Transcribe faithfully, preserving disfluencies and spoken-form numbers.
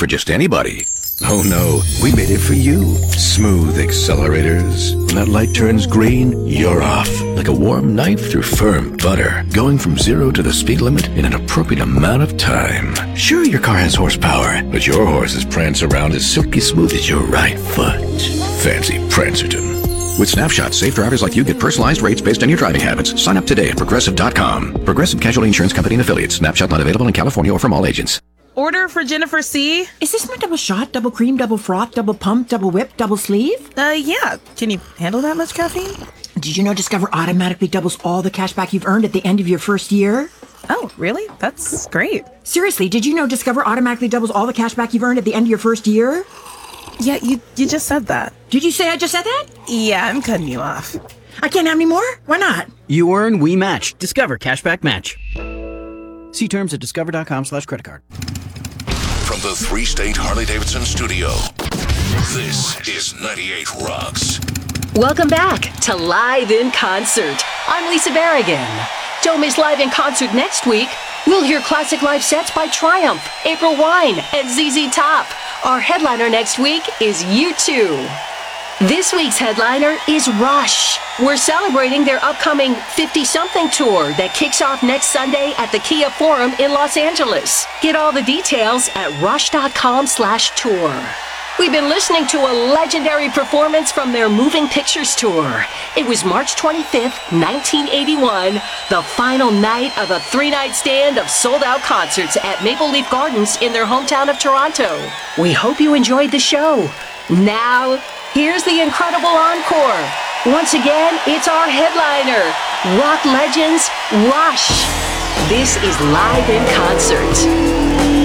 for just anybody. Oh no, we made it for you. Smooth accelerators. When that light turns green, you're off. Like a warm knife through firm butter. Going from zero to the speed limit in an appropriate amount of time. Sure, your car has horsepower, but your horses prance around as silky smooth as your right foot. Fancy Prancerton. With Snapshot, safe drivers like you get personalized rates based on your driving habits. Sign up today at Progressive dot com. Progressive Casualty Insurance Company and Affiliates. Snapshot not available in California or from all agents. Order for Jennifer C. Is this my double shot, double cream, double froth, double pump, double whip, double sleeve? Uh, yeah. Can you handle that much caffeine? Did you know Discover automatically doubles all the cash back you've earned at the end of your first year? Oh, really? That's great. Seriously, did you know Discover automatically doubles all the cash back you've earned at the end of your first year? Yeah, you you just said that. Did you say I just said that? Yeah, I'm cutting you off. I can't have any more? Why not? You earn, we match. Discover Cashback Match. See terms at discover.com slash credit card. From the three-state Harley-Davidson studio, this is ninety-eight Rocks. Welcome back to Live in Concert. I'm Lisa Barrigan. Don't miss Live in Concert next week. We'll hear classic live sets by Triumph, April Wine, and Z Z Top. Our headliner next week is U two. This week's headliner is Rush. We're celebrating their upcoming fifty-something tour that kicks off next Sunday at the Kia Forum in Los Angeles. Get all the details at rush.com slash tour. We've been listening to a legendary performance from their Moving Pictures tour. It was March twenty-fifth, nineteen eighty-one, the final night of a three-night stand of sold-out concerts at Maple Leaf Gardens in their hometown of Toronto. We hope you enjoyed the show. Now, here's the incredible encore. Once again, it's our headliner, rock legends, Rush. This is Live in Concert.